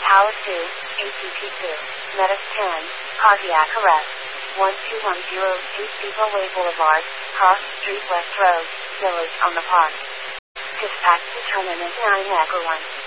Power 2, ATP 2, Metis 10, cardiac arrest. 12102 Steepleway Boulevard, Cross Street West Road, Village on the Park. Dispatch to Terminus 9 Echo 1.